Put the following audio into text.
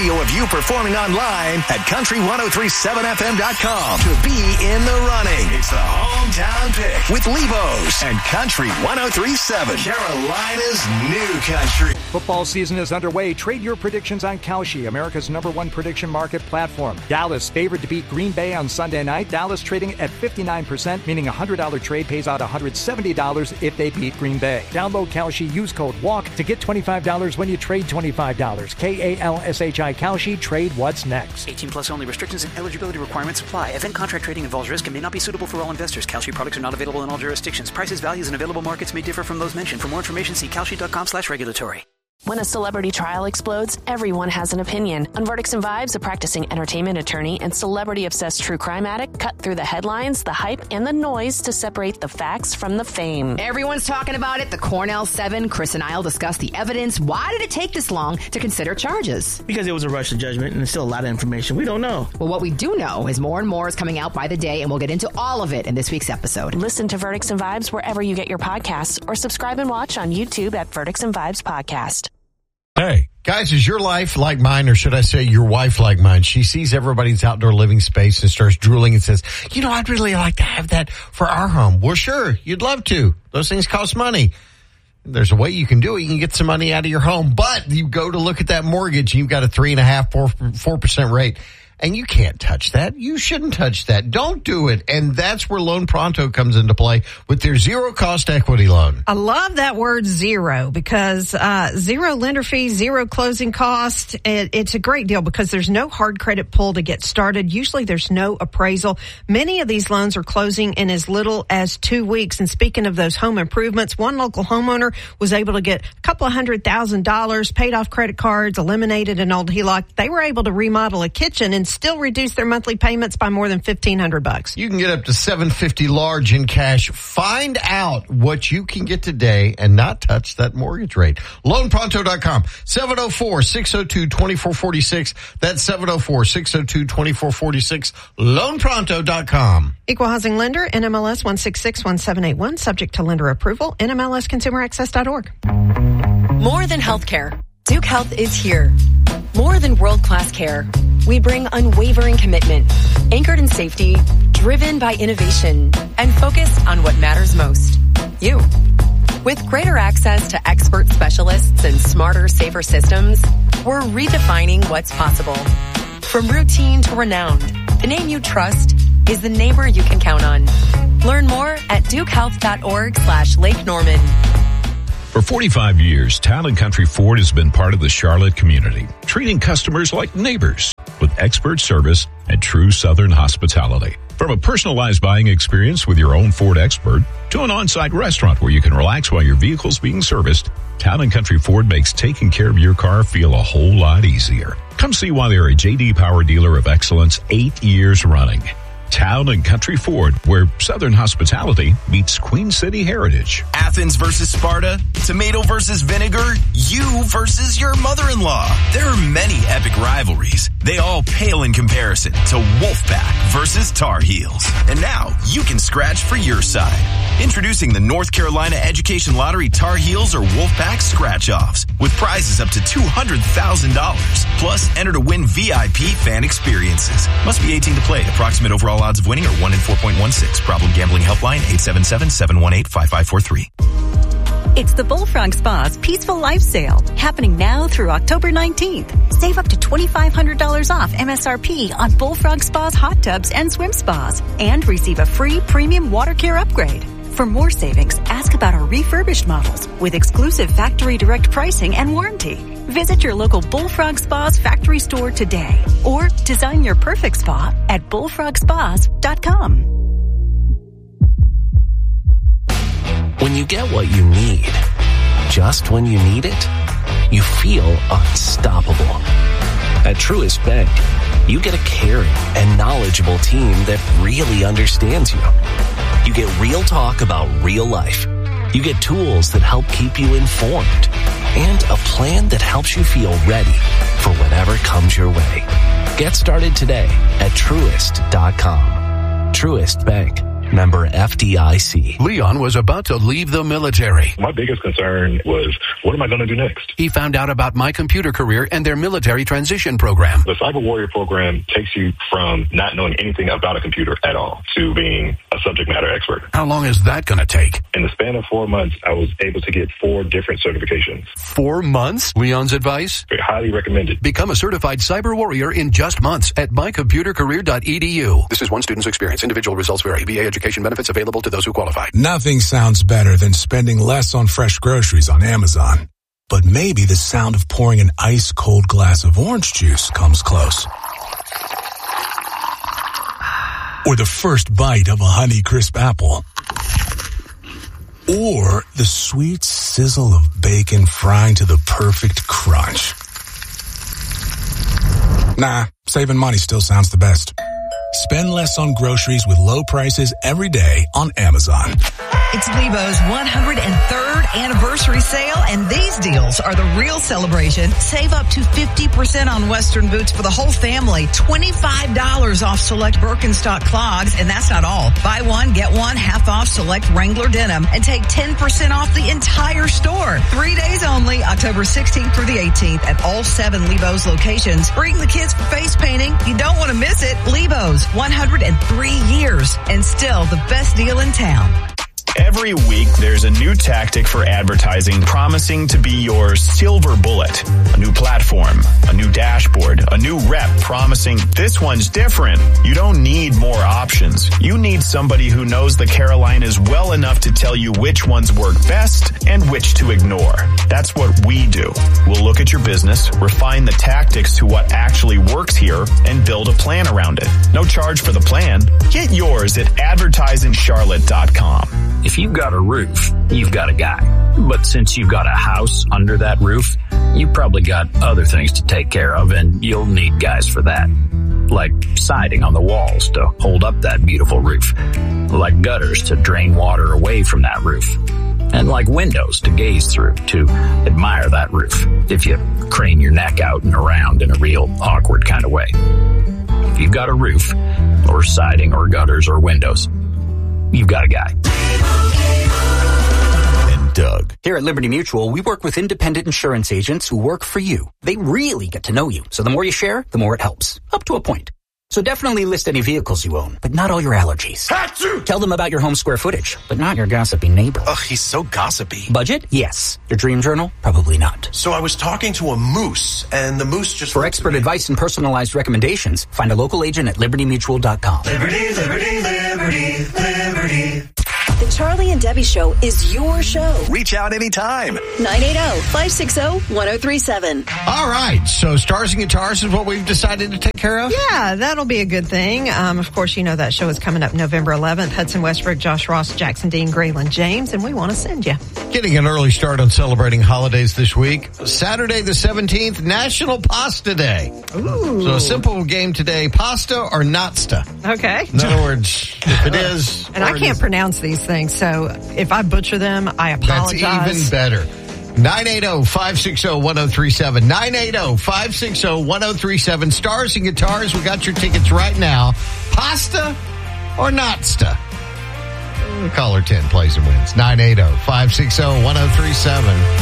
video of you performing online at country1037fm.com to be in the running. It's the hometown pick with Lebo's and Country 1037, Carolina's new country. Football season is underway. Trade your predictions on Kalshi, America's #1 prediction market platform. Dallas favored to beat Green Bay on Sunday night. Dallas trading at 59%, meaning a $100 trade pays out $170 if they beat Green Bay. Download Kalshi, use code WALK to get $25 when you trade $25. KALSHI Kalshi, trade what's next. 18 plus only. Restrictions and eligibility requirements apply. Event contract trading involves risk and may not be suitable for all investors. Kalshi products are not available in all jurisdictions. Prices, values, and available markets may differ from those mentioned. For more information, see kalshi.com/regulatory. When a celebrity trial explodes, everyone has an opinion. On Verdicts and Vibes, a practicing entertainment attorney and celebrity-obsessed true crime addict cut through the headlines, the hype, and the noise to separate the facts from the fame. Everyone's talking about it. The Cornell 7, Chris and I'll discuss the evidence. Why did it take this long to consider charges? Because it was a rush to judgment, and there's still a lot of information we don't know. Well, what we do know is more and more is coming out by the day, and we'll get into all of it in this week's episode. Listen to Verdicts and Vibes wherever you get your podcasts, or subscribe and watch on YouTube at Verdicts and Vibes Podcast. Hey, guys, is your life like mine, or should I say your wife like mine? She sees everybody's outdoor living space and starts drooling and says, I'd really like to have that for our home. Well, sure, you'd love to. Those things cost money. There's a way you can do it. You can get some money out of your home, but you go to look at that mortgage and you've got a 3.5%, 4% rate. And you can't touch that. You shouldn't touch that. Don't do it. And that's where Loan Pronto comes into play with their zero-cost equity loan. I love that word zero because zero lender fee, zero closing cost. It's a great deal because there's no hard credit pull to get started. Usually there's no appraisal. Many of these loans are closing in as little as 2 weeks. And speaking of those home improvements, one local homeowner was able to get a couple of $100,000, paid off credit cards, eliminated an old HELOC. They were able to remodel a kitchen and still reduce their monthly payments by more than $1,500. You can get up to $750 large in cash. Find out what you can get today and not touch that mortgage rate. LoanPronto.com. 704-602-2446. That's 704-602-2446. LoanPronto.com. Equal housing lender, NMLS 1661781, subject to lender approval, NMLSconsumeraccess.org. More than healthcare, Duke Health is here. More than world-class care. We bring unwavering commitment, anchored in safety, driven by innovation, and focused on what matters most, you. With greater access to expert specialists and smarter, safer systems, we're redefining what's possible. From routine to renowned, the name you trust is the neighbor you can count on. Learn more at dukehealth.org/Lake Norman. For 45 years, Town & Country Ford has been part of the Charlotte community, treating customers like neighbors with expert service and true Southern hospitality. From a personalized buying experience with your own Ford expert to an on-site restaurant where you can relax while your vehicle's being serviced, Town & Country Ford makes taking care of your car feel a whole lot easier. Come see why they're a J.D. Power Dealer of Excellence 8 years running. Town & Country Ford, where Southern hospitality meets Queen City heritage. Athens versus Sparta, tomato versus vinegar, you versus your mother-in-law. There are many epic rivalries. They all pale in comparison to Wolfpack versus Tar Heels. And now you can scratch for your side. Introducing the North Carolina Education Lottery Tar Heels or Wolfpack scratch-offs with prizes up to $200,000. Plus, enter to win VIP fan experiences. Must be 18 to play. Approximate overall odds of winning are 1 in 4.16. Problem gambling helpline 877-718-5543. It's the Bullfrog Spa's Peaceful Life Sale, happening now through October 19th. Save up to $2,500 off MSRP on Bullfrog Spa's hot tubs and swim spas, and receive a free premium water care upgrade. For more savings, ask about our refurbished models with exclusive factory direct pricing and warranty. Visit your local Bullfrog Spa's factory store today, or design your perfect spa at bullfrogspas.com. When you get what you need, just when you need it, you feel unstoppable. At Truist Bank, you get a caring and knowledgeable team that really understands you. You get real talk about real life. You get tools that help keep you informed, and a plan that helps you feel ready for whatever comes your way. Get started today at Truist.com. Truist Bank, Member FDIC. Leon was about to leave the military. My biggest concern was, what am I going to do next? He found out about My Computer Career and their military transition program. The Cyber Warrior program takes you from not knowing anything about a computer at all to being a subject matter expert. How long is that going to take? In the span of 4 months, I was able to get 4 different certifications. 4 months? Leon's advice? Highly recommended. Become a certified cyber warrior in just months at mycomputercareer.edu. This is one student's experience. Individual results vary. VA education benefits available to those who qualify. Nothing sounds better than spending less on fresh groceries on Amazon. But maybe the sound of pouring an ice-cold glass of orange juice comes close. Or the first bite of a Honeycrisp apple. Or the sweet sizzle of bacon frying to the perfect crunch. Nah, saving money still sounds the best. Spend less on groceries with low prices every day on Amazon. It's Lebo's 103rd anniversary sale, and these deals are the real celebration. Save up to 50% on Western boots for the whole family. $25 off select Birkenstock clogs, and that's not all. Buy one, get one, half off select Wrangler denim, and take 10% off the entire store. 3 days only, October 16th through the 18th at all 7 Lebo's locations. Bring the kids for face painting. You don't want to miss it. Lebo's, 103 years, and still the best deal in town. Every week, there's a new tactic for advertising promising to be your silver bullet. A new platform, a new dashboard, a new rep promising this one's different. You don't need more options. You need somebody who knows the Carolinas well enough to tell you which ones work best and which to ignore. That's what we do. We'll look at your business, refine the tactics to what actually works here, and build a plan around it. No charge for the plan. Get yours at advertisingcharlotte.com. If you've got a roof, you've got a guy. But since you've got a house under that roof, you've probably got other things to take care of, and you'll need guys for that. Like siding on the walls to hold up that beautiful roof. Like gutters to drain water away from that roof. And like windows to gaze through to admire that roof. If you crane your neck out and around in a real awkward kind of way. If you've got a roof, or siding, or gutters, or windows, you've got a guy. And Doug. Here at Liberty Mutual, we work with independent insurance agents who work for you. They really get to know you. So the more you share, the more it helps. Up to a point. So definitely list any vehicles you own, but not all your allergies. Achoo! Tell them about your home square footage, but not your gossipy neighbor. Ugh, he's so gossipy. Budget? Yes. Your dream journal? Probably not. So I was talking to a moose, and the moose just... For expert advice and personalized recommendations, find a local agent at libertymutual.com. Liberty, liberty, liberty, liberty. The Charlie and Debbie Show is your show. Reach out anytime. 980-560-1037. All right. So Stars and Guitars is what we've decided to take care of? Yeah, that'll be a good thing. Of course, you know that show is coming up November 11th. Hudson Westbrook, Josh Ross, Jackson Dean, Graylin James, and we want to send you. Getting an early start on celebrating holidays this week. Saturday the 17th, National Pasta Day. Ooh. So a simple game today, pasta or notsta. Okay. In other words, if it is... And I can't pronounce these things, so if I butcher them, I apologize. That's even better. 980-560-1037. 980-560-1037. Stars and Guitars, we got your tickets right now. Pasta or notsta? Caller 10 plays and wins. 980-560-1037.